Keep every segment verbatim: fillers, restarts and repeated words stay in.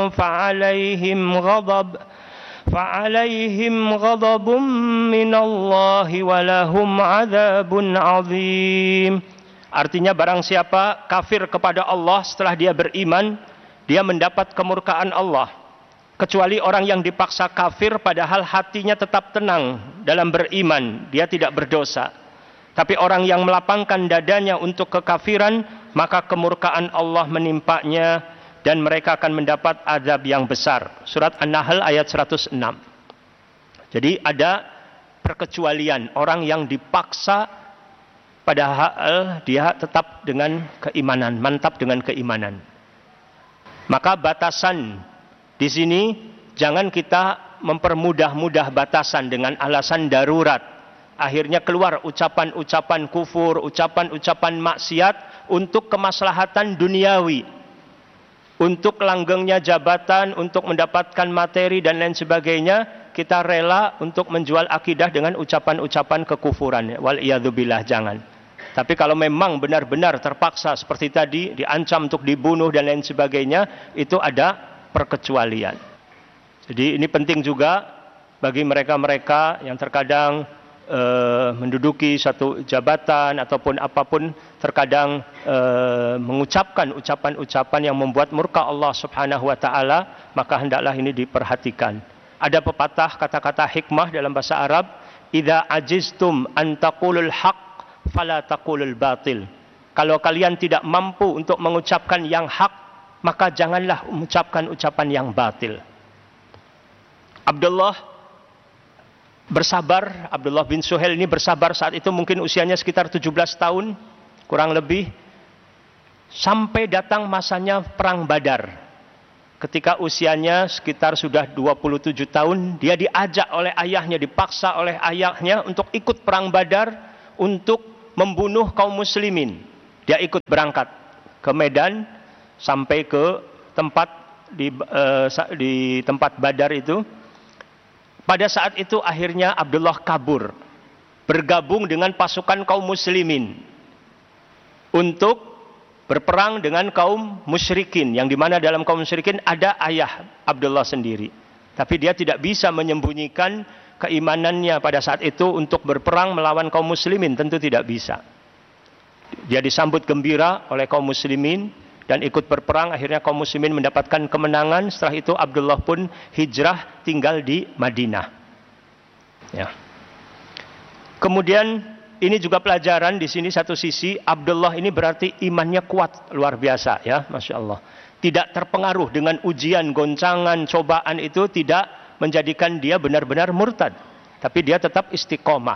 فعليهم غضب فعليهم غضب من الله ولهم عذاب عظيم. Artinya barang siapa kafir kepada Allah setelah dia beriman, dia mendapat kemurkaan Allah. Kecuali orang yang dipaksa kafir padahal hatinya tetap tenang dalam beriman, dia tidak berdosa. Tapi orang yang melapangkan dadanya untuk kekafiran, maka kemurkaan Allah menimpanya dan mereka akan mendapat azab yang besar. Surat An-Nahl ayat seratus enam. Jadi ada perkecualian orang yang dipaksa padahal dia tetap dengan keimanan, mantap dengan keimanan. Maka batasan di sini jangan kita mempermudah-mudah batasan dengan alasan darurat. Akhirnya keluar ucapan-ucapan kufur, ucapan-ucapan maksiat untuk kemaslahatan duniawi, untuk langgengnya jabatan, untuk mendapatkan materi dan lain sebagainya. Kita rela untuk menjual akidah dengan ucapan-ucapan kekufuran. Waliyadzubillah, jangan. Tapi kalau memang benar-benar terpaksa seperti tadi, diancam untuk dibunuh dan lain sebagainya, itu ada perkecualian. Jadi ini penting juga bagi mereka-mereka yang terkadang Uh, menduduki satu jabatan ataupun apapun, terkadang uh, mengucapkan ucapan-ucapan yang membuat murka Allah Subhanahu wa taala, maka hendaklah ini diperhatikan. Ada pepatah kata-kata hikmah dalam bahasa Arab, idza ajiztum an taqulul haq fala taqulul batil. Kalau kalian tidak mampu untuk mengucapkan yang hak, maka janganlah mengucapkan ucapan yang batil. Abdullah bersabar, Abdullah bin Suhail ini bersabar saat itu mungkin usianya sekitar tujuh belas tahun, kurang lebih, sampai datang masanya perang Badar. Ketika usianya sekitar sudah dua puluh tujuh tahun, dia diajak oleh ayahnya, dipaksa oleh ayahnya untuk ikut perang Badar untuk membunuh kaum muslimin. Dia ikut berangkat ke Medan sampai ke tempat di, uh, di tempat Badar itu. Pada saat itu akhirnya Abdullah kabur, bergabung dengan pasukan kaum muslimin untuk berperang dengan kaum musyrikin, yang dimana dalam kaum musyrikin ada ayah Abdullah sendiri. Tapi dia tidak bisa menyembunyikan keimanannya pada saat itu untuk berperang melawan kaum muslimin, tentu tidak bisa. Dia disambut gembira oleh kaum muslimin dan ikut berperang. Akhirnya kaum muslimin mendapatkan kemenangan. Setelah itu Abdullah pun hijrah tinggal di Madinah. Ya. Kemudian ini juga pelajaran di sini, satu sisi Abdullah ini berarti imannya kuat luar biasa, ya, masya Allah. Tidak terpengaruh dengan ujian, goncangan, cobaan itu tidak menjadikan dia benar-benar murtad, tapi dia tetap istiqomah.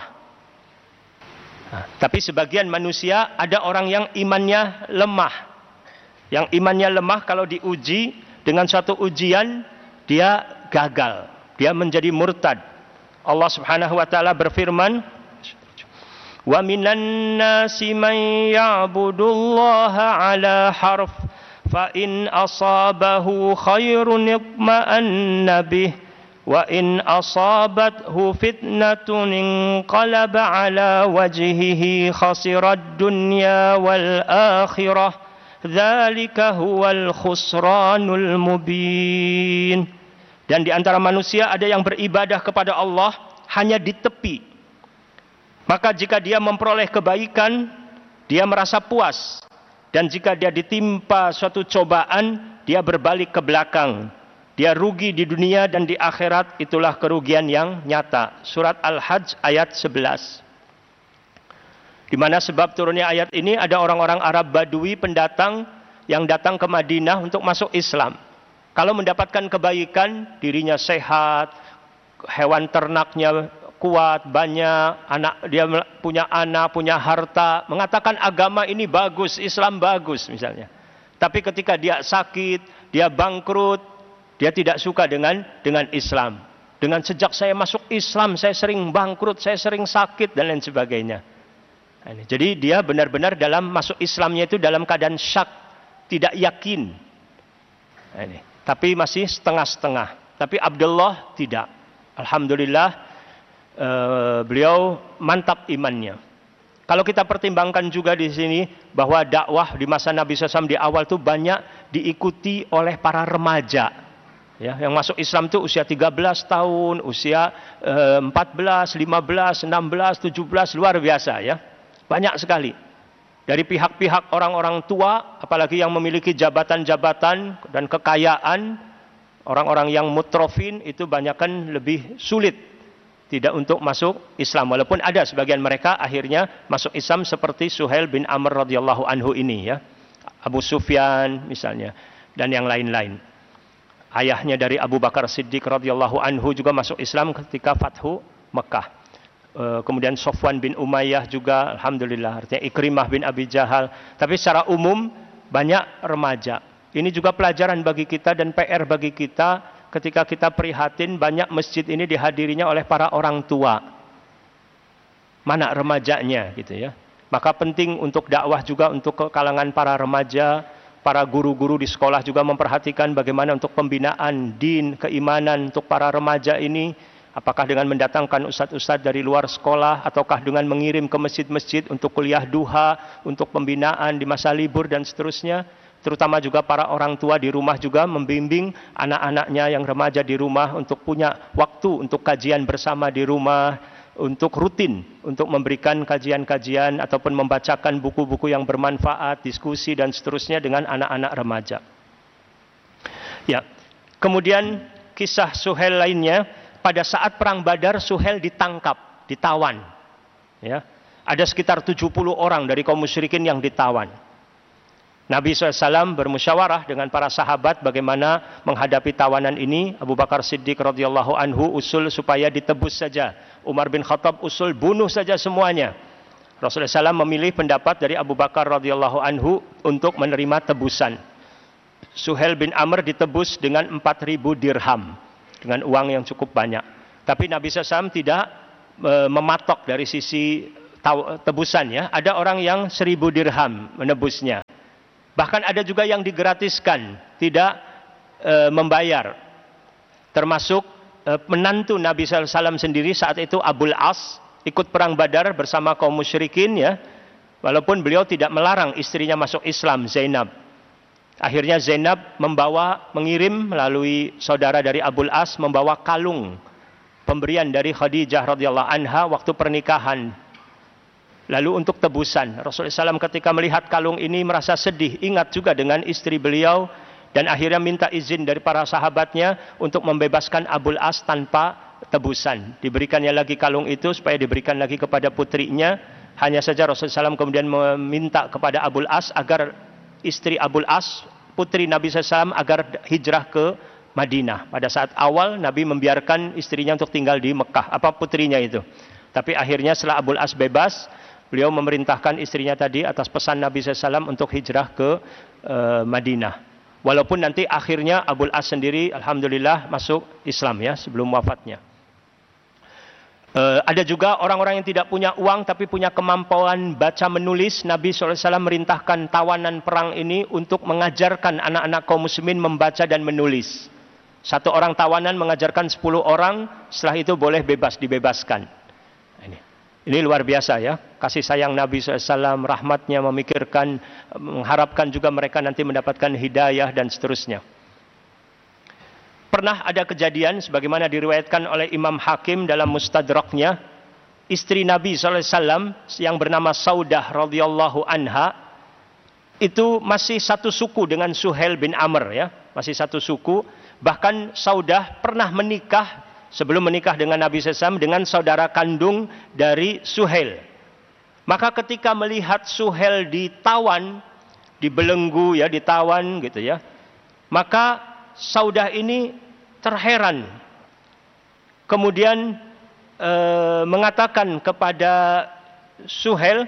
Nah, tapi sebagian manusia ada orang yang imannya lemah. Yang imannya lemah kalau diuji dengan suatu ujian, dia gagal, dia menjadi murtad. Allah Subhanahu wa taala berfirman, "Wa minan nasi man ya'budullaha 'ala harf, fa in asabahu khairun itma'anna bih, wa in asabathu fitnatun inqalaba 'ala wajhihi khasirad dunya wal akhirah. Dzalika huwal khusranul mubin." Dan di antara manusia ada yang beribadah kepada Allah hanya di tepi. Maka jika dia memperoleh kebaikan, dia merasa puas. Dan jika dia ditimpa suatu cobaan, dia berbalik ke belakang. Dia rugi di dunia dan di akhirat, itulah kerugian yang nyata. Surat Al-Hajj ayat sebelas. Di mana sebab turunnya ayat ini, ada orang-orang Arab Badui pendatang yang datang ke Madinah untuk masuk Islam. Kalau mendapatkan kebaikan, dirinya sehat, hewan ternaknya kuat, banyak, anak dia punya anak, punya harta, mengatakan agama ini bagus, Islam bagus misalnya. Tapi ketika dia sakit, dia bangkrut, dia tidak suka dengan dengan Islam. Dengan sejak saya masuk Islam, saya sering bangkrut, saya sering sakit dan lain sebagainya. Jadi dia benar-benar dalam masuk Islamnya itu dalam keadaan syak, tidak yakin. Ini. Tapi masih setengah-setengah. Tapi Abdullah tidak. Alhamdulillah eh, beliau mantap imannya. Kalau kita pertimbangkan juga di sini bahwa dakwah di masa Nabi shallallahu alaihi wasallam di awal itu banyak diikuti oleh para remaja. Ya, yang masuk Islam itu usia tiga belas tahun, usia eh, empat belas, lima belas, enam belas, tujuh belas, luar biasa ya. Banyak sekali. Dari pihak-pihak orang-orang tua, apalagi yang memiliki jabatan-jabatan dan kekayaan, orang-orang yang mutrofin itu banyakkan lebih sulit tidak untuk masuk Islam. Walaupun ada sebagian mereka akhirnya masuk Islam seperti Suhail bin Amr radhiyallahu anhu ini ya. Abu Sufyan misalnya dan yang lain-lain. Ayahnya dari Abu Bakar Siddiq radhiyallahu anhu juga masuk Islam ketika Fathu Mekah. E, kemudian Sofwan bin Umayyah juga, alhamdulillah, artinya Ikrimah bin Abi Jahal. Tapi secara umum banyak remaja. Ini juga pelajaran bagi kita dan P R bagi kita ketika kita prihatin banyak masjid ini dihadirinya oleh para orang tua. Mana remajanya gitu ya. Maka penting untuk dakwah juga untuk kalangan para remaja. Para guru-guru di sekolah juga memperhatikan bagaimana untuk pembinaan din, keimanan untuk para remaja ini. Apakah dengan mendatangkan ustadz-ustadz dari luar sekolah, ataukah dengan mengirim ke masjid-masjid untuk kuliah duha, untuk pembinaan di masa libur dan seterusnya. Terutama juga para orang tua di rumah juga membimbing anak-anaknya yang remaja di rumah untuk punya waktu untuk kajian bersama di rumah. Untuk rutin, untuk memberikan kajian-kajian ataupun membacakan buku-buku yang bermanfaat, diskusi dan seterusnya dengan anak-anak remaja. Ya, kemudian kisah Suhail lainnya, pada saat perang Badar Suhail ditangkap, ditawan. Ya, ada sekitar tujuh puluh orang dari kaum musyrikin yang ditawan. Nabi shallallahu alaihi wasallam bermusyawarah dengan para sahabat bagaimana menghadapi tawanan ini. Abu Bakar Siddiq radhiyallahu anhu usul supaya ditebus saja. Umar bin Khattab usul bunuh saja semuanya. Rasulullah shallallahu alaihi wasallam memilih pendapat dari Abu Bakar radhiyallahu anhu untuk menerima tebusan. Suhail bin Amr ditebus dengan empat ribu dirham, dengan uang yang cukup banyak. Tapi Nabi shallallahu alaihi wasallam tidak e, mematok dari sisi tebusannya. Ada orang yang seribu dirham menebusnya. Bahkan ada juga yang digratiskan, tidak e, membayar. Termasuk e, menantu Nabi shallallahu alaihi wasallam sendiri saat itu Abul As ikut perang Badar bersama kaum musyrikin ya. Walaupun beliau tidak melarang istrinya masuk Islam, Zainab. Akhirnya Zainab membawa, mengirim melalui saudara dari Abul As membawa kalung pemberian dari Khadijah radhiyallahu anha waktu pernikahan. Lalu untuk tebusan, Rasulullah shallallahu alaihi wasallam ketika melihat kalung ini merasa sedih, ingat juga dengan istri beliau dan akhirnya minta izin dari para sahabatnya untuk membebaskan Abul As tanpa tebusan. Diberikannya lagi kalung itu supaya diberikan lagi kepada putrinya. Hanya saja Rasulullah shallallahu alaihi wasallam kemudian meminta kepada Abul As agar istri Abul As, putri Nabi shallallahu alaihi wasallam, agar hijrah ke Madinah. Pada saat awal Nabi membiarkan istrinya untuk tinggal di Mekah, apa putrinya itu. Tapi akhirnya setelah Abul As bebas, beliau memerintahkan istrinya tadi atas pesan Nabi shallallahu alaihi wasallam untuk hijrah ke e, Madinah. Walaupun nanti akhirnya Abul As sendiri alhamdulillah masuk Islam ya sebelum wafatnya. E, ada juga orang-orang yang tidak punya uang tapi punya kemampuan baca menulis. Nabi shallallahu alaihi wasallam merintahkan tawanan perang ini untuk mengajarkan anak-anak kaum muslimin membaca dan menulis. Satu orang tawanan mengajarkan sepuluh orang, setelah itu boleh bebas, dibebaskan. Ini. Ini luar biasa ya, kasih sayang Nabi shallallahu alaihi wasallam, rahmatnya, memikirkan, mengharapkan juga mereka nanti mendapatkan hidayah dan seterusnya. Pernah ada kejadian sebagaimana diriwayatkan oleh Imam Hakim dalam Mustadraknya, istri Nabi shallallahu alaihi wasallam yang bernama Saudah radhiyallahu anha, itu masih satu suku dengan Suhail bin Amr ya, masih satu suku. Bahkan Saudah pernah menikah sebelum menikah dengan Nabi shallallahu alaihi wasallam dengan saudara kandung dari Suhail. Maka ketika melihat Suhail ditawan, dibelenggu ya, ditawan gitu ya, maka Saudah ini terheran. Kemudian e, mengatakan kepada Suhail,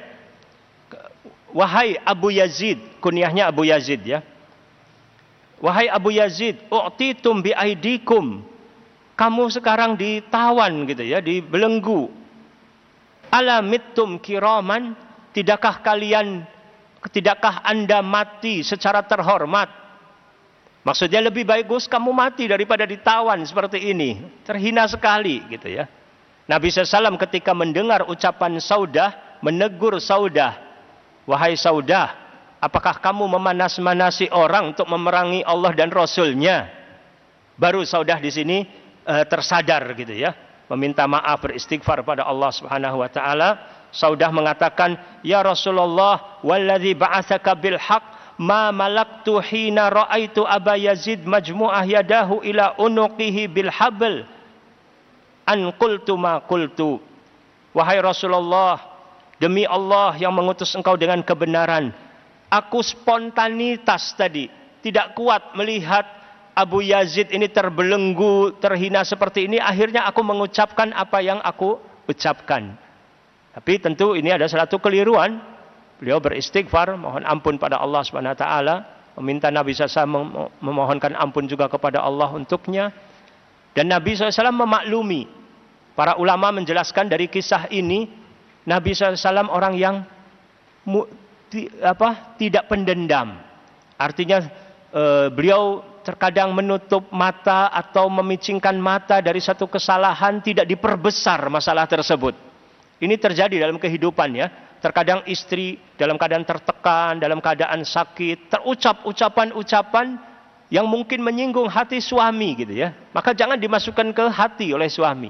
wahai Abu Yazid, kunyahnya Abu Yazid ya. Wahai Abu Yazid, u'titum bi aidikum. Kamu sekarang ditawan gitu ya, dibelenggu. Ala mittum kiraman, tidakkah kalian, tidakkah Anda mati secara terhormat? Maksudnya lebih bagus kamu mati daripada ditawan seperti ini. Terhina sekali gitu ya. Nabi shallallahu alaihi wasallam ketika mendengar ucapan Saudah, menegur Saudah, wahai Saudah, apakah kamu memanas-manasi orang untuk memerangi Allah dan Rasul-Nya? Baru Saudah di sini uh, tersadar gitu ya, meminta maaf, beristighfar pada Allah Subhanahu wa taala. Saudah mengatakan, "Ya Rasulullah, wallazi ba'atsaka bil haqq, ma malaktu hina ra'aitu Aba Yazid majmu'ah yadahu ila unuqihi bil habl an qultu ma qultu." Wahai Rasulullah, demi Allah yang mengutus engkau dengan kebenaran, aku spontanitas tadi tidak kuat melihat Abu Yazid ini terbelenggu, terhina seperti ini, akhirnya aku mengucapkan apa yang aku ucapkan. Tapi tentu ini ada satu keliruan. Beliau beristighfar, mohon ampun pada Allah Subhanahu wa taala, meminta Nabi sallallahu alaihi wasallam memohonkan ampun juga kepada Allah untuknya. Dan Nabi sallallahu alaihi wasallam memaklumi. Para ulama menjelaskan dari kisah ini, Nabi sallallahu alaihi wasallam orang yang mu, ti, apa, tidak pendendam. Artinya e, beliau terkadang menutup mata atau memicingkan mata dari satu kesalahan, tidak diperbesar masalah tersebut. Ini terjadi dalam kehidupan ya. Terkadang istri dalam keadaan tertekan, dalam keadaan sakit, terucap ucapan-ucapan yang mungkin menyinggung hati suami gitu ya. Maka jangan dimasukkan ke hati oleh suami.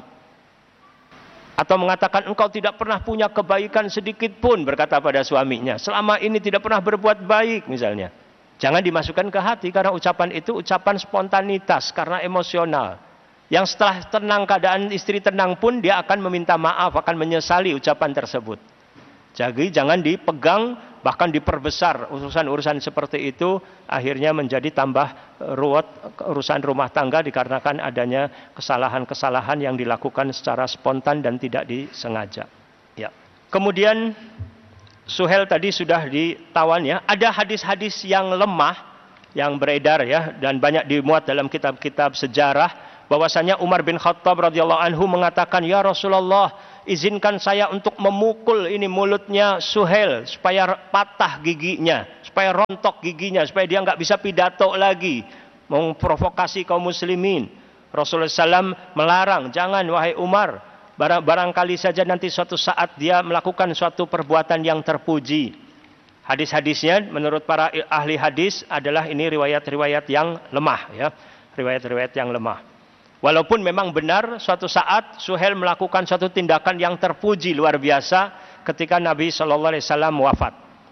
Atau mengatakan engkau tidak pernah punya kebaikan sedikit pun, berkata pada suaminya. Selama ini tidak pernah berbuat baik misalnya. Jangan dimasukkan ke hati karena ucapan itu ucapan spontanitas karena emosional. Yang setelah tenang, keadaan istri tenang pun dia akan meminta maaf, akan menyesali ucapan tersebut. Jadi jangan dipegang, bahkan diperbesar urusan-urusan seperti itu, akhirnya menjadi tambah ruwet urusan rumah tangga dikarenakan adanya kesalahan-kesalahan yang dilakukan secara spontan dan tidak disengaja. Ya. Kemudian Suhel tadi sudah ditawan ya. Ada hadis-hadis yang lemah yang beredar ya dan banyak dimuat dalam kitab-kitab sejarah. Bahwasanya Umar bin Khattab radhiyallahu anhu mengatakan, "Ya Rasulullah, izinkan saya untuk memukul ini mulutnya Suhel supaya patah giginya, supaya rontok giginya, supaya dia nggak bisa pidato lagi, memprovokasi kaum muslimin." Rasulullah shallallahu alaihi wasallam melarang, "Jangan wahai Umar, barang barangkali saja nanti suatu saat dia melakukan suatu perbuatan yang terpuji." Hadis-hadisnya menurut para ahli hadis adalah ini riwayat-riwayat yang lemah ya, riwayat-riwayat yang lemah. Walaupun memang benar suatu saat Suhel melakukan suatu tindakan yang terpuji luar biasa ketika Nabi shallallahu alaihi wasallam wafat.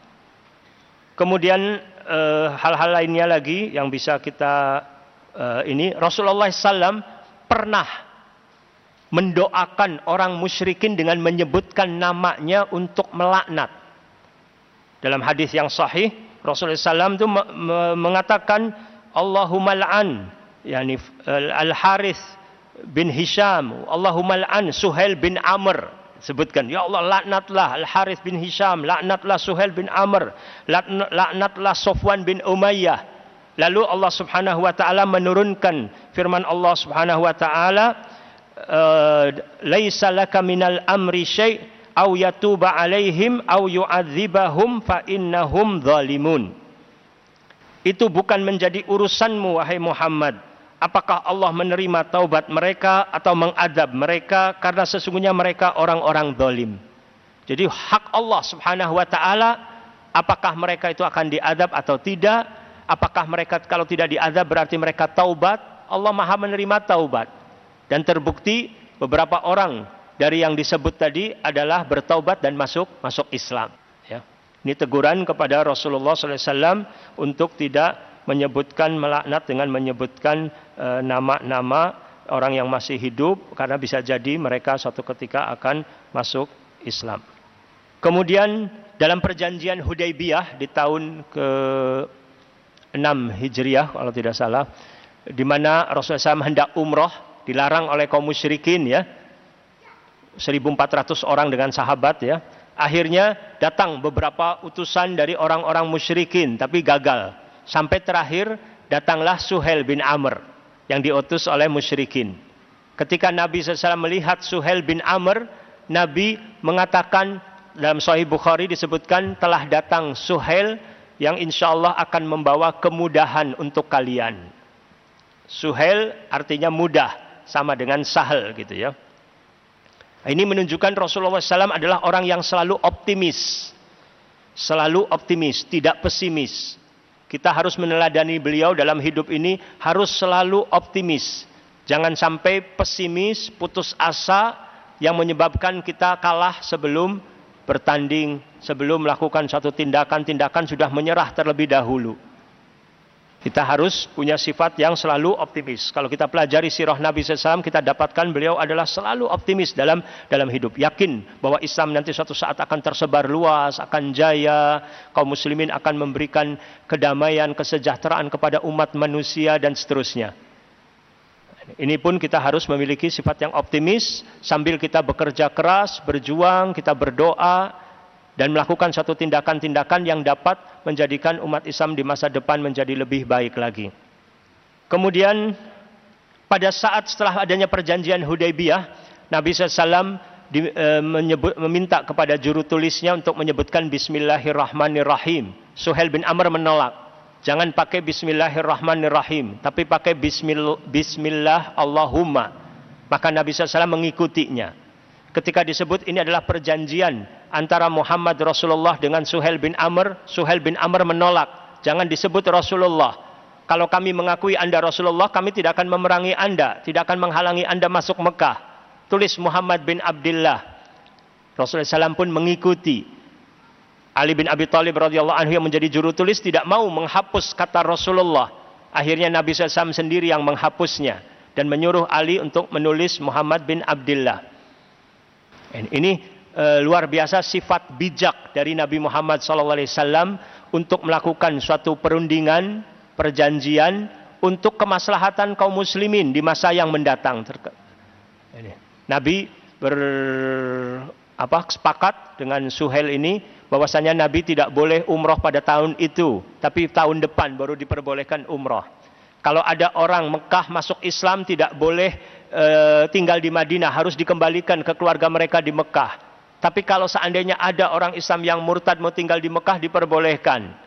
Kemudian eh, hal-hal lainnya lagi yang bisa kita eh, ini Rasulullah shallallahu alaihi wasallam pernah mendoakan orang musyrikin dengan menyebutkan namanya untuk melaknat. Dalam hadis yang sahih Rasulullah shallallahu alaihi wasallam itu mengatakan Allahumma la'an yani Al-Harith bin Hisham, Allahumma la'an Suhel bin Amr. Sebutkan, ya Allah laknatlah Al-Harith bin Hisham, laknatlah Suhel bin Amr, laknatlah Sofwan bin Umayyah. Lalu Allah Subhanahu wa taala menurunkan firman Allah Subhanahu wa taala, laisa laka minal amri syai' au yatuba alaihim au yu'adzibahum fa innahum zalimun. Itu bukan menjadi urusanmu wahai Muhammad. Apakah Allah menerima taubat mereka atau mengadab mereka, karena sesungguhnya mereka orang-orang zalim. Jadi hak Allah Subhanahu wa taala, apakah mereka itu akan diadab atau tidak? Apakah mereka kalau tidak diadab berarti mereka taubat? Allah Maha menerima taubat. Dan terbukti beberapa orang dari yang disebut tadi adalah bertaubat dan masuk masuk Islam ya. Ini teguran kepada Rasulullah shallallahu alaihi wasallam untuk tidak menyebutkan melaknat dengan menyebutkan e, nama-nama orang yang masih hidup, karena bisa jadi mereka suatu ketika akan masuk Islam. Kemudian dalam perjanjian Hudaybiyah di tahun ke enam Hijriah kalau tidak salah, di mana Rasulullah shallallahu alaihi wasallam hendak umroh, dilarang oleh kaum musyrikin ya, seribu empat ratus orang dengan sahabat ya. Akhirnya datang beberapa utusan dari orang-orang musyrikin tapi gagal. Sampai terakhir datanglah Suhel bin Amr yang diutus oleh musyrikin. Ketika Nabi shallallahu alaihi wasallam melihat Suhel bin Amr, Nabi mengatakan dalam Sahih Bukhari disebutkan telah datang Suhel yang insya Allah akan membawa kemudahan untuk kalian. Suhel artinya mudah, sama dengan Sahel gitu ya. Ini menunjukkan Rasulullah shallallahu alaihi wasallam adalah orang yang selalu optimis. Selalu optimis, tidak pesimis. Kita harus meneladani beliau dalam hidup ini, harus selalu optimis. Jangan sampai pesimis, putus asa yang menyebabkan kita kalah sebelum bertanding, sebelum melakukan suatu tindakan-tindakan sudah menyerah terlebih dahulu. Kita harus punya sifat yang selalu optimis. Kalau kita pelajari sirah Nabi shallallahu alaihi wasallam, kita dapatkan beliau adalah selalu optimis dalam dalam hidup. Yakin bahwa Islam nanti suatu saat akan tersebar luas, akan jaya, kaum muslimin akan memberikan kedamaian, kesejahteraan kepada umat manusia dan seterusnya. Ini pun kita harus memiliki sifat yang optimis sambil kita bekerja keras, berjuang, kita berdoa, dan melakukan satu tindakan-tindakan yang dapat menjadikan umat Islam di masa depan menjadi lebih baik lagi. Kemudian pada saat setelah adanya perjanjian Hudaybiyah, Nabi shallallahu alaihi wasallam di, e, menyebut, meminta kepada juru tulisnya untuk menyebutkan Bismillahirrahmanirrahim. Suhail bin Amr menolak. Jangan pakai Bismillahirrahmanirrahim, tapi pakai Bismillah, Bismillah Allahumma. Maka Nabi shallallahu alaihi wasallam mengikutinya. Ketika disebut ini adalah perjanjian antara Muhammad Rasulullah dengan Suhail bin Amr, Suhail bin Amr menolak. Jangan disebut Rasulullah. Kalau kami mengakui Anda Rasulullah, kami tidak akan memerangi Anda, tidak akan menghalangi Anda masuk Mekah. Tulis Muhammad bin Abdullah. Rasulullah shallallahu alaihi wasallam pun mengikuti. Ali bin Abi Thalib radhiyallahu anhu yang menjadi juru tulis tidak mau menghapus kata Rasulullah. Akhirnya Nabi shallallahu alaihi wasallam sendiri yang menghapusnya dan menyuruh Ali untuk menulis Muhammad bin Abdullah. Ini e, luar biasa sifat bijak dari Nabi Muhammad shallallahu alaihi wasallam untuk melakukan suatu perundingan, perjanjian untuk kemaslahatan kaum muslimin di masa yang mendatang. Nabi ber, apa, sepakat dengan Suhail ini bahwasanya Nabi tidak boleh umroh pada tahun itu, tapi tahun depan baru diperbolehkan umroh. Kalau ada orang Mekah masuk Islam tidak boleh e, tinggal di Madinah, harus dikembalikan ke keluarga mereka di Mekah. Tapi kalau seandainya ada orang Islam yang murtad mau tinggal di Mekah diperbolehkan.